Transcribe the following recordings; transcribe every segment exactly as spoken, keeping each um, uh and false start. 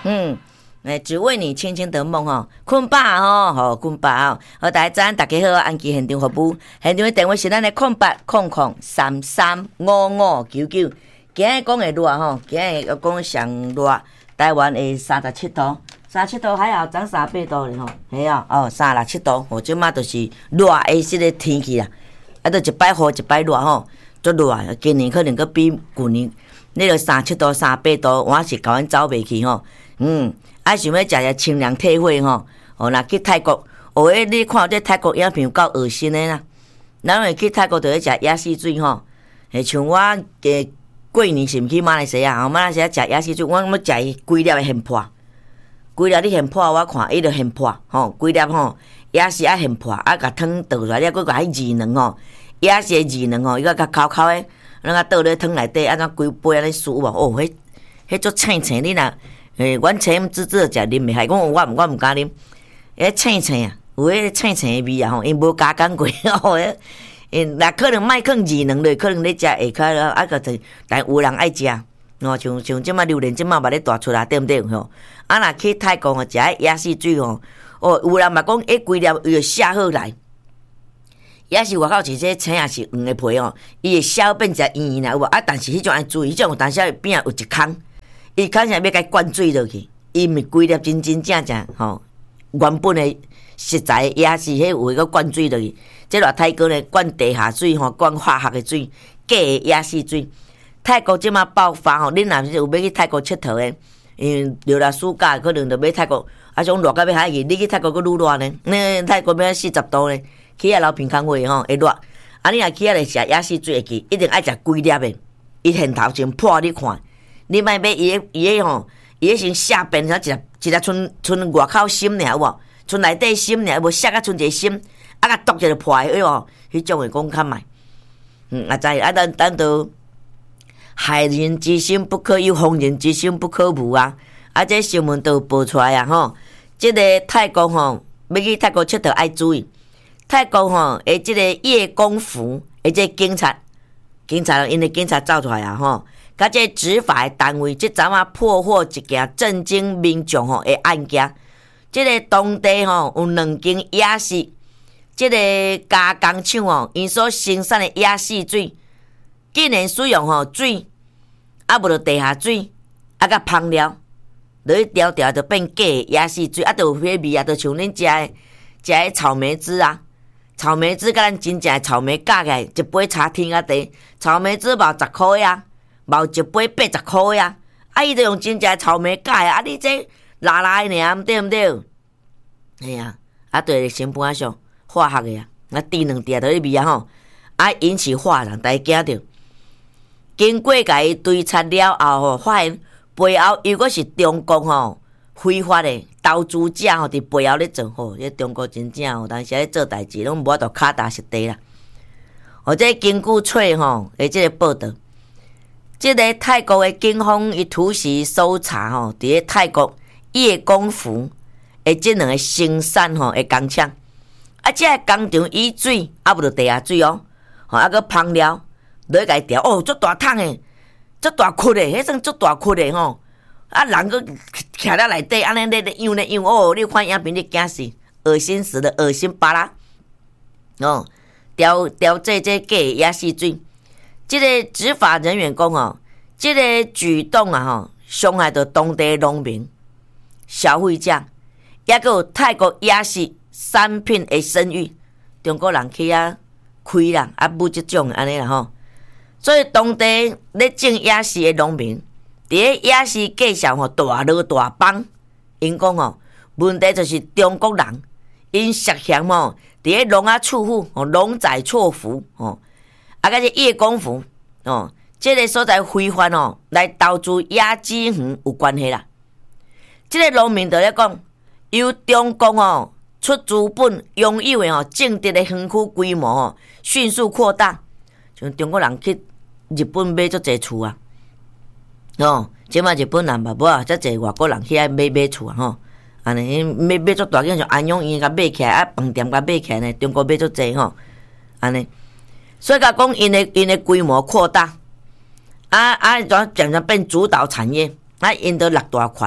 嗯，诶，只为你轻轻的梦吼，困饱吼，吼困饱。好，大家早安，大家好，安吉现场服务，现场的电话是咱的空八空空三三五五九九。今日讲的热吼，今日要讲上热，台湾的三十七度，三十七度还好，涨三八度咧吼，系啊，哦，三十七度，哦，即马就是热的即个天气啦，啊，都一摆雨一摆热吼，足热，今年可能佫比旧年。你著三七度、三八度，我是甲阮走袂去吼。嗯，啊想要食只清凉退火吼。哦，若去泰国，有诶，你看这泰国影片够恶心诶啦。咱会去泰国著去食鸭丝水吼。诶，像我诶过年是毋去马来西亚，马来西亚食鸭丝水，我要食伊规粒诶现破，规粒你现破，我看伊著现破吼，规粒吼鸭丝啊现破，啊甲汤倒出来，了，佮甲迄二卵吼，鸭丝诶二卵吼，伊个甲烤烤诶。咱啊倒咧汤内底，啊怎规杯安尼输无？哦，迄迄足青青，你若诶，阮青滋滋食啉袂，害讲我毋我毋敢啉。迄青青啊，有迄青青诶味啊吼，因无加工过哦。因若可能莫放二卵落，可能你食下骹了，啊个但有人爱食哦，像像即马榴莲即马嘛咧大出来，对毋对吼？啊若去泰国吼，食迄鸭丝水吼，哦，有人嘛讲迄规粒伊会下好来。也是外口是这青也是黄的皮哦，伊会消变成圆圆啦，有无？啊，但是迄种爱注意，迄种有当时边啊有一空，伊空是要甲伊灌水落去，伊毋是规粒真真正正吼，原本的实在也是迄有迄个灌水落去。这热泰国呢，灌地下水吼，灌化学的水，假的也是水。泰国即马爆发吼，恁若是有要去泰国佚佗的，因为留了暑假可能就要泰国，啊种热到要海去，你去泰国佫愈热呢？那泰国要四十度呢？去啊老平康会吼会热，啊你若去啊来食鸭丝水会去，一定爱食规粒的，伊现头先破你看，你莫买伊个伊个吼，伊个先下边啥一粒一粒剩剩外口心尔有无？剩内底心尔，无下啊剩一个心，啊甲剁一个破的，哦，迄种会讲较歹。嗯，啊知啊咱咱都害人之心不可有，防人之心不可无啊！啊这新闻都报出来啊吼，即个泰国吼要去泰国佚佗爱注意。泰国吼，诶，即个夜光服，诶，即警察，警察因为警察走出来啊吼，甲即执法诶单位，即阵啊破获一件震惊民众吼诶案件。即个当地吼有两间夜市，即个加工厂吼，因所生产诶夜市水，竟然使用吼水，啊无着地下水，啊甲芳料，落去调调就变假诶夜市水，啊，就有迄味啊，就像恁食诶食诶草莓汁啊。草莓汁甲咱真正诶草莓加起来一杯差天啊地，草莓汁毛十箍呀，毛一杯八十箍呀，啊伊就用真正诶草莓加啊，你这拉拉诶尔，对毋对？哎呀，啊对成本啊上化学诶啊，啊滴两滴都迄味啊吼，啊引起化人大家惊着。经过甲伊追查了后吼，发现背后又阁是中国吼非法诶。投资者吼伫背后咧做吼，迄中国真正吼，当时咧做代志拢无法度脚踏实地啦。或者根据册吼，诶，即个报道，即个泰国诶警方伊突袭搜查吼，伫咧泰国夜光服诶，即两个生产吼诶工厂，啊，即个工厂以水啊，无着地下水哦，吼啊个芳料落去甲伊调，哦，足大桶诶，足大窟诶，迄算足大窟诶吼。啊，人佫徛咧内底，安尼咧咧样咧样哦！你看影片，你惊死，恶心死了，恶心巴拉哦！调调这这假也是水，即个执法人员讲哦，即个举动啊吼，伤害到当地农民、消费者，也佫有泰国夜市产品的声誉。中国人去啊开啦，啊买即种安尼啦吼，所以当地咧种夜市的农民。伫咧夜市介绍吼大闹大帮，因讲吼问题就是中国人因涉嫌吼伫咧农啊处户吼农宰错福吼，啊甲这夜光服哦，即个所在非法哦来投资夜子园有关系啦。即个农民就咧讲，由中国哦出资本拥有的吼种植的园区规模吼迅速扩大，像中国人去日本买足侪厝啊。哦，即摆日本人嘛无啊，遮济外国人去遐买买厝啊吼，安尼买买足大间像安永院甲买起来，啊饭店甲买起来呢，中国买足济吼，安尼，所以甲讲因的因的规模扩大，啊啊，怎渐渐变主导产业，啊因得落大款啊，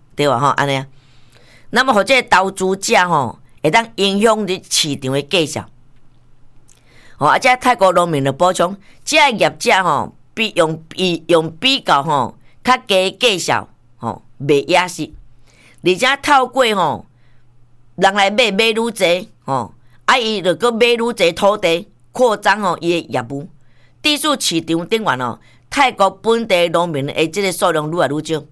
对吧？吼，安尼啊。那么，互这个投资者吼，会当影响你市场的价值。吼，啊，这泰国农民的补充，这个业者吼，比用比用比较吼较低价值吼卖野市，而且透过吼人来买买愈侪吼，啊，伊就搁买愈侪土地，扩张吼伊的业务。地处市场顶端哦，泰国本地农民的即个数量愈来愈少，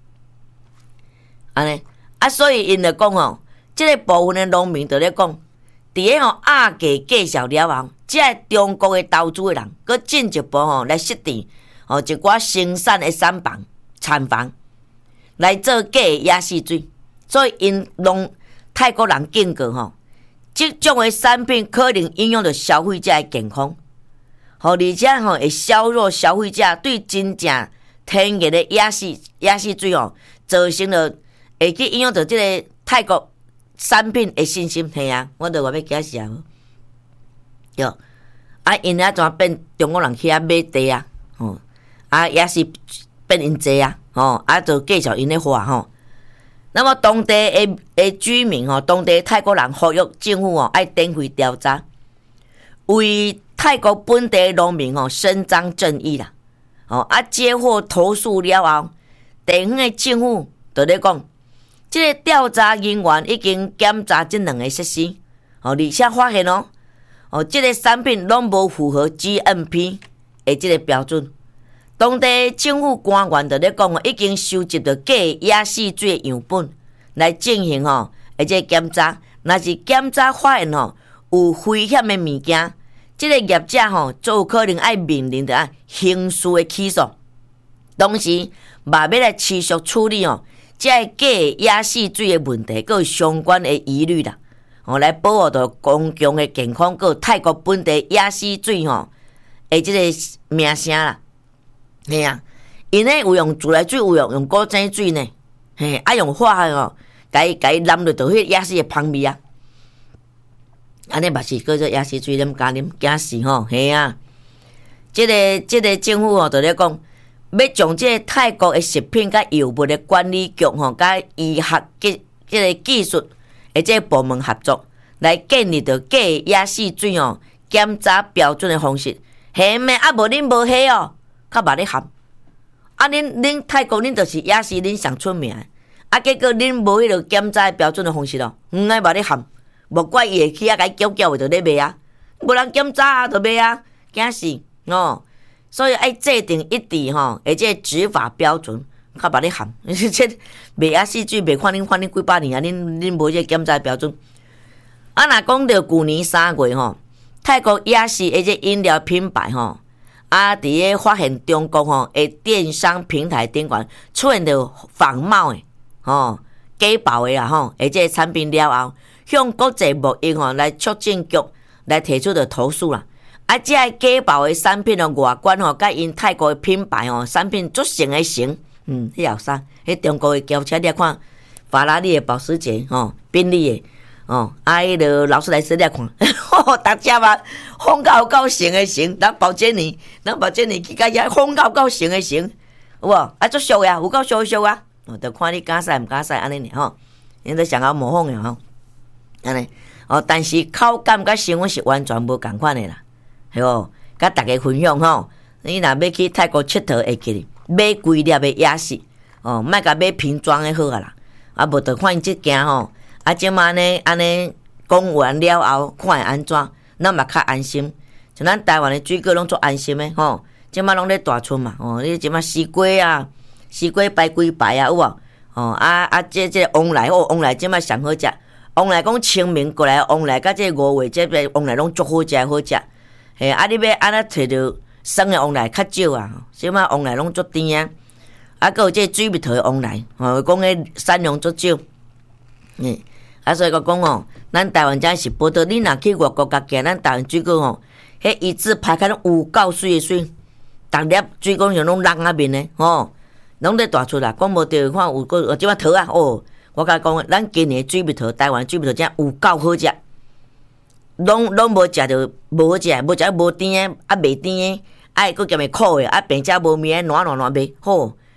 安尼啊，所以因就讲吼，即、这个部分的农民就咧讲，伫个吼压价介绍了后，即个中国的投资的人，佮进一步吼来设定吼一寡生产的产房、产房来做假的野溪水，所以因农泰国人警告吼，即种的产品可能影响到消费者的健康。吼，而且吼会削弱消费者对真正天然的野溪野溪水吼，造成了会去影响到即个泰国产品的信心。嘿啊，我著话要解释啊，对，啊，因啊怎变中国人去遐买地啊，吼，啊也是变因济啊，吼，啊就继续因咧花吼。那么当地的的居民吼，当地泰国人呼吁政府吼爱展开调查，为泰国本地农民吼伸张正义啦，哦啊接获投诉了后，地方的政府就咧讲，即、这个调查人员已经检查这两个设施，哦而且发现哦，哦即、这个产品拢无符合 G M P 的即个标准。当地政府官员就咧讲，已经收集到假野溪水的样本来进行吼，而且检查，若是检查发现吼有危险的物件。即个业者吼，就有可能爱面临着刑事的起诉，同时嘛要来持续处理哦，即个假野溪水的问题，佮相关的疑虑啦，哦来保护到公共的健康，佮泰国本地野溪水吼，诶，即个名声啦，嘿啊，因咧有用自来水，有用用古井水呢，嘿，啊用化学哦，甲伊甲伊淋落到迄野溪的旁边啊。安尼嘛是叫做野溪水啉加啉假死吼，嘿啊！即、这个即、这个政府吼，就咧讲，要将即个泰国的食品甲药物的管理局吼，甲医学技即个技术的即个部门合作，来建立到假野溪水吼检查标准的方式。嘿咩？啊无恁无迄哦，较捌咧含。啊恁恁泰国恁就是野溪恁上出名，啊结果恁无迄个检查标准的方式咯，唔爱捌咧含。无怪伊会去啊，甲伊搅搅的就咧卖啊，无人检查啊，就卖啊，惊死哦！所以爱制定一致吼，而且执法标准，较捌咧含。这卖野溪水卖看恁看恁几百年啊，恁恁无这检查标准。啊，若讲到去年三月吼，泰国野溪的这饮料品牌吼，啊，伫个发现中国吼的电商平台顶悬出现着仿冒的吼、假冒的啊吼，而且产品了后。向国际贸易吼来促进局来提出的投诉啦，啊，即个假冒的产品的外观吼，甲因泰国的品牌吼产品足成的成，嗯，迄后啥？迄中国的轿车你看，法拉利的、保时捷吼、宾利的，哦，啊，迄个劳斯莱斯你看，吼，大家嘛，风到到成的成，咱保洁尼，咱保洁尼去甲遐风到到成的成，有无？啊，足俗呀，有够俗俗啊！哦，就看你敢使毋敢使安尼尔吼，因都想要模仿呀吼。安尼哦，但是口感甲成分是完全无共款的啦，系无？甲大家分享吼，你若要去泰国佚佗，会记哩买规粒的野溪哦，莫甲买瓶装的好啊啦，啊无就看即件吼，啊即满呢安尼讲完了后，看会安怎，咱嘛较安心。像咱台湾的水果拢做安心的吼，即满拢咧大出嘛，哦，你即满西瓜啊，西瓜排几排啊，有无？哦啊啊，即即旺来哦，旺来即满上好食。往来讲清明过来，往来甲这五月这边往来拢足好食好食。嘿，啊你要安怎摕到生的往来较少啊？即摆往来拢足甜啊，啊，佮有这水蜜桃的往来，吼，讲迄产量足少。嗯，啊，所以讲哦，咱台湾真是报道，你若去外国家行，咱台湾水果吼，迄一字排开拢有够水的水，逐粒水果像拢人啊面的，吼，拢咧大出啦。讲无对，看有个即摆桃啊，哦。我甲讲，咱今年水蜜桃，台湾水蜜桃真有够好食，拢拢无食着无好食，无食无甜的，啊袂甜的，啊佫兼会苦的，啊并且无面软软软袂好。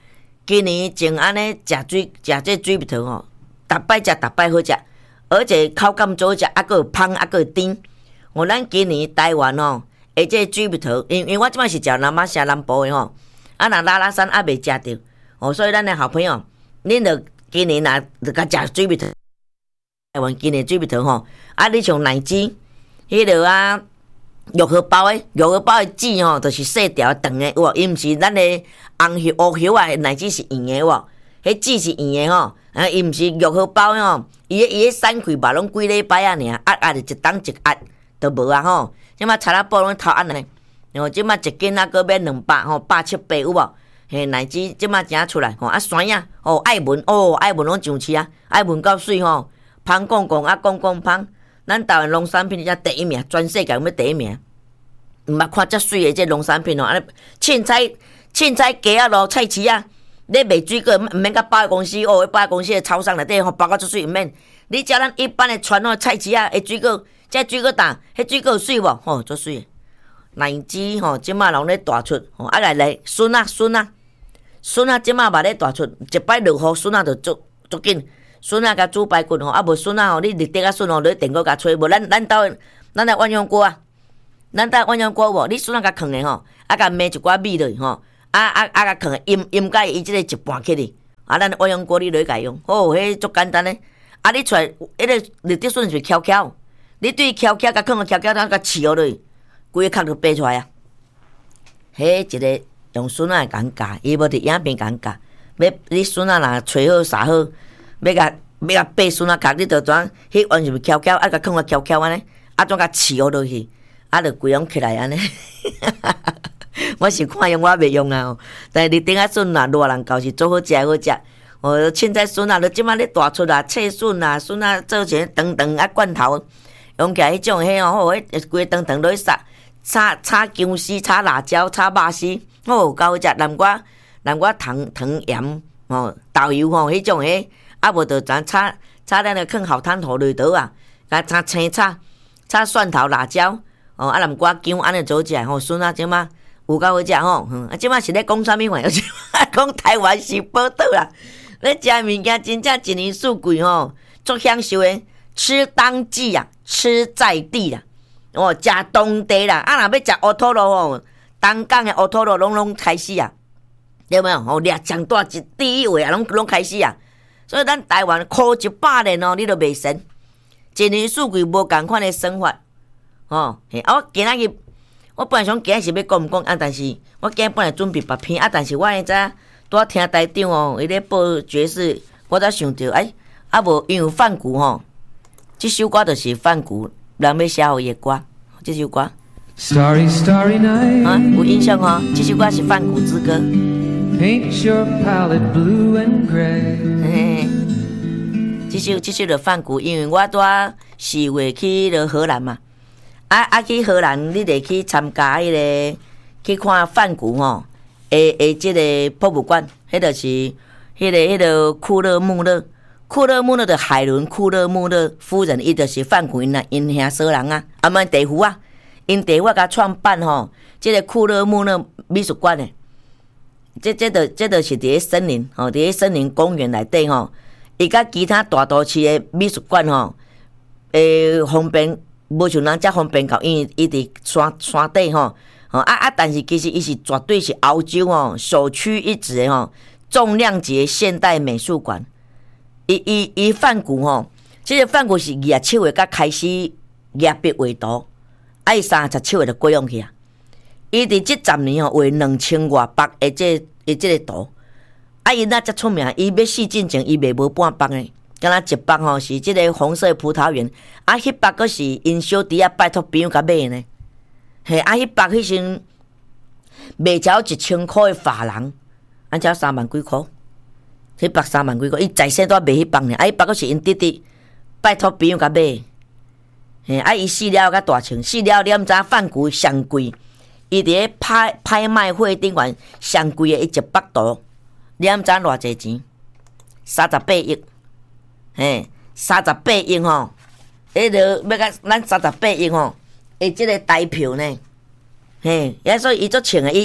今年前安尼食水食这水蜜桃吼，逐摆食逐摆好食，而且口感做好食，还佫有香，还佫有甜。哦，咱今年台湾吼，诶，这水蜜桃，因因为我即摆是食南马城南部的吼，啊，若拉拉山还袂食着，哦，所以咱的好朋友，恁着今年若着甲食水蜜桃，台湾今年水蜜桃吼，啊，你像奶汁，迄落啊。玉荷包诶，玉荷包诶籽吼，就是细条长诶，有无？伊毋是咱诶红叶乌叶啊，奶汁是圆诶，有无？迄籽是圆诶吼，啊，伊毋是玉荷包吼，伊迄伊迄散开吧，拢几礼拜啊尔，压压着一档一压，都无啊吼。即马查拉布拢头压呢，然后即马一斤啊，搁要两百吼，百七八有无？嘿，奶汁即马正出来吼，啊酸啊，哦爱闻哦爱闻拢上市啊，爱闻够水吼，芳讲讲啊讲讲芳。咱台湾农产品遮第一名，全世界要第一名。毋捌看遮水的这农产品哦，安尼凊彩凊彩鸡啊咯，菜市啊，你卖水果毋免甲百货公司哦，百货公司的超商内底吼包甲足水毋免。你食咱一般的传统菜市啊，的水果，这水果档，迄水果有水无？吼，足水。奶汁吼，即马拢咧大出，吼啊来来，笋啊笋啊，笋啊，即马嘛咧大出，一摆落雨，笋啊就足足紧。笋啊，甲煮排骨吼，啊无笋啊吼，你日底啊笋吼，你电锅甲吹无？咱咱兜咱来鸳鸯锅啊，咱兜鸳鸯锅无？你笋啊甲放咧吼，啊甲糜一寡米落去吼，啊啊啊甲放腌腌甲伊即个一半起哩，啊咱鸳鸯锅你落去甲用，哦，迄足简单咧。啊你出来，迄个日底笋是翘翘，你对翘翘甲放个翘翘，咱甲饲落去，规个壳就掰出来啊。迄一个用笋啊共教，伊无伫影片共教，要你笋啊若吹好撒好。要甲要甲掰笋啊壳，你着怎？迄完全是翘翘，啊，甲放个翘翘安尼，啊，怎甲饲落去，啊，着规拢起来安尼。我是看用，我袂用啊。但是你顶下笋啊，热人搞是做好食好食。哦，凊彩笋啊，你即马咧大出啊，脆笋啊，笋啊做成长长啊罐头，用起来迄种迄哦，迄规长长落去撒，炒炒姜丝、炒辣椒、炒肉丝，哦，够好食。南瓜南瓜糖糖盐哦，豆油吼，迄种迄。啊，无就咱炒炒咱个放好汤头落倒啊，甲炒青炒炒蒜头、辣椒，哦，啊南瓜姜安尼做食吼，笋啊，即马有够好食吼，啊，即马是咧讲啥物话？即马讲台湾是宝岛啦，咧食物件真正一年四季吼，足享受诶，吃当季啊，吃在地啦，哦，食当地啦，啊，若要食乌托罗吼，东港诶乌托罗拢拢开始啊，对没有？哦，掠上大一第一位啊，拢拢开始啊。所以咱台湾苦一百年哦，你都袂神，一年四季无共款的生活，哦，嘿，啊，我今仔日我本来想今仔是要讲毋讲啊，但是我今日本来准备别篇啊，但是我迄早拄听台长哦，伊咧报爵士，我才想着，哎，啊无因为范谷吼，即首歌就是范谷人要写互伊的歌，即首歌， Starry, starry night. 啊，有印象哦，即首歌是范谷之歌。 Paint your palette blue and gray. 嘿，即首即首就范谷，因为我拄四月去了荷兰嘛，啊啊去荷兰，你得去参加迄、那个去看范谷吼，诶诶，即个博物馆，迄就是迄、那个迄、那个库勒穆勒，库勒穆勒的海伦库勒穆勒夫人，伊就是范谷因啊因兄嫂人啊，啊毋地夫啊，因地夫甲创办吼，即、这个库勒穆勒美术馆诶。这这个这个是伫咧森林吼，伫咧森林公园内底吼，伊甲其他大都市的美术馆吼，诶方便无像人遮方便到，因为伊伫山山底吼，吼啊啊，但是其实伊是绝对是欧洲吼首屈一指的吼重量级现代美术馆。伊伊伊范谷吼，即个范谷是二十七岁才开始压笔画图，啊伊三十七岁就过用去啊。伊伫即十年吼画两千外百的这的这个图，啊伊那遮出名，伊要四进前伊卖无半百呢，敢若一百吼是即个红色葡萄园，啊迄百个是因小弟啊拜托朋友甲买呢，嘿啊迄百迄时卖超一千箍的法郎，啊超三万几箍，迄百三万几箍，伊在生都卖迄百呢，啊迄百个是因弟弟拜托朋友甲买，嘿啊伊死了甲大穿，死了你毋知范谷上贵。伊伫咧拍拍卖会顶悬上贵的一一百图，你毋知偌济钱？三十八亿，嘿，三十八亿吼，迄个要甲咱三十八亿吼，诶，即个台票呢，嘿，也所以伊足穿诶，伊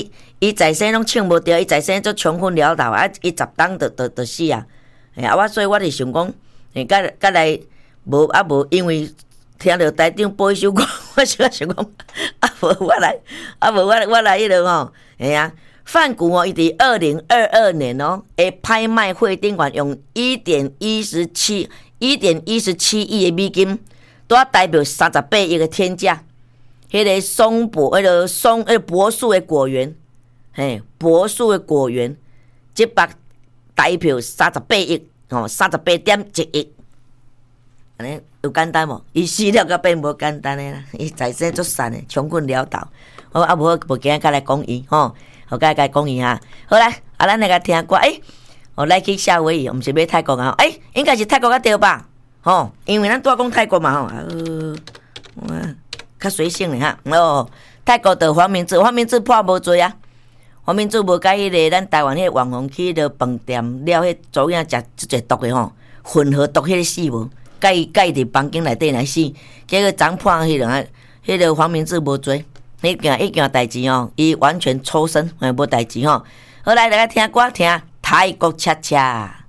伊在生拢唱无着，伊在生做穷困潦倒啊，伊十当就就就死啊！哎啊，我所以我就想讲，哎，甲甲来无啊无，因为听到台长播一首歌，我想想讲，啊无我来，啊无我我来迄落吼，哎呀，梵谷哦，伊伫二零二二年哦，诶，拍卖会顶悬用一点一十七一点一十七亿的美金，都要代表三十八亿的天价。迄个松柏，迄个松，迄个柏树的果园。嘿，柏树的果园，一百代表三十八亿，吼，三十八点一亿，安尼有简单无？伊死了甲变无简单的啦，伊财生足散的，穷困潦倒。好啊，无无今日甲来讲伊，吼，好甲甲讲伊哈。好来，啊，咱来甲听歌，诶、欸，哦，来去夏威夷，毋是要泰国啊？诶、欸，应该是泰国较对吧？吼，因为咱拄讲泰国嘛，吼，呃，我较随性的哈。哦，泰国的黄明志，黄明志破无罪啊。黄明志无甲迄个咱台湾迄个网红去迄个饭店了，迄左影食即侪毒的吼，混合毒迄个死无，甲伊甲伊伫房间内底来死，结果掌判迄个啊，迄个黄明志无罪，迄件迄件代志哦，伊完全抽身，诶，无代志吼。好来，大家听歌听泰国恰恰。